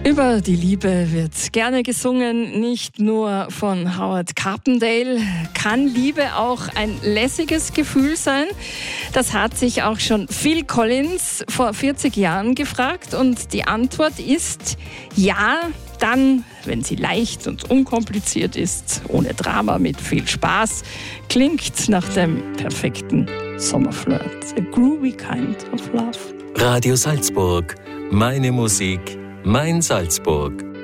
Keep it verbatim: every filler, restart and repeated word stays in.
Über die Liebe wird gerne gesungen, nicht nur von Howard Carpendale. Kann Liebe auch ein lässiges Gefühl sein? Das hat sich auch schon Phil Collins vor vierzig Jahren gefragt und die Antwort ist ja, dann, wenn sie leicht und unkompliziert ist, ohne Drama, mit viel Spaß, klingt nach dem perfekten Sommerflirt. A groovy kind of love. Radio Salzburg, meine Musik, mein Salzburg.